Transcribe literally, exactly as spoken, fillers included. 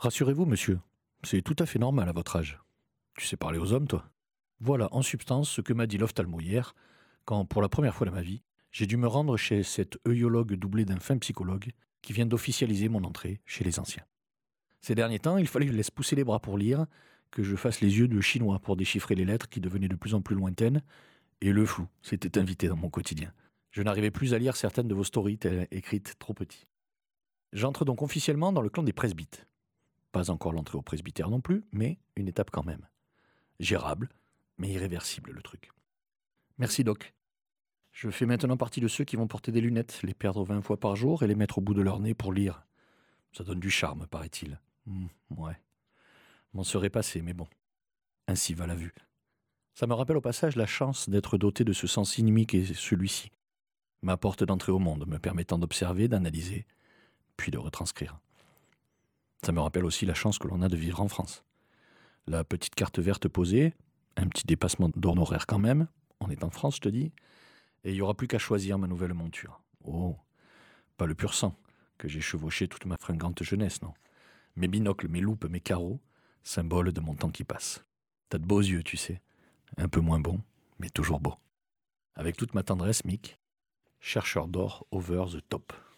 Rassurez-vous, monsieur, c'est tout à fait normal à votre âge. Tu sais parler aux hommes, toi? Voilà, en substance, ce que m'a dit l'ophtalmo hier, quand, pour la première fois de ma vie, j'ai dû me rendre chez cet œillologue doublé d'un fin psychologue qui vient d'officialiser mon entrée chez les anciens. Ces derniers temps, il fallait que je laisse pousser les bras pour lire, que je fasse les yeux de chinois pour déchiffrer les lettres qui devenaient de plus en plus lointaines, et le flou s'était invité dans mon quotidien. Je n'arrivais plus à lire certaines de vos stories écrites trop petit. J'entre donc officiellement dans le clan des presbytes. Pas encore l'entrée au presbytère non plus, mais une étape quand même. Gérable, mais irréversible le truc. Merci Doc. Je fais maintenant partie de ceux qui vont porter des lunettes, les perdre vingt fois par jour et les mettre au bout de leur nez pour lire. Ça donne du charme, paraît-il. Mmh, ouais. M'en serait passé, mais bon. Ainsi va la vue. Ça me rappelle au passage la chance d'être doté de ce sens inimique et celui-ci. Ma porte d'entrée au monde, me permettant d'observer, d'analyser, puis de retranscrire. Ça me rappelle aussi la chance que l'on a de vivre en France. La petite carte verte posée, un petit dépassement d'honoraires quand même, on est en France, je te dis, et il n'y aura plus qu'à choisir ma nouvelle monture. Oh, pas le pur sang, que j'ai chevauché toute ma fringante jeunesse, non. Mes binocles, mes loupes, mes carreaux, symbole de mon temps qui passe. T'as de beaux yeux, tu sais, un peu moins bons, mais toujours beaux. Avec toute ma tendresse, Mick, chercheur d'or over the top.